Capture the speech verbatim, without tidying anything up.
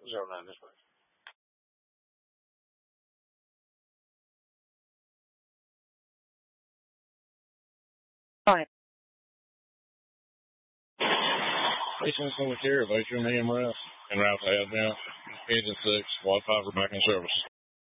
zero nine this way. Fine. Station Cemetery, Atrium E M R S, and route to Alabama, Engine six, Watt five, back in service.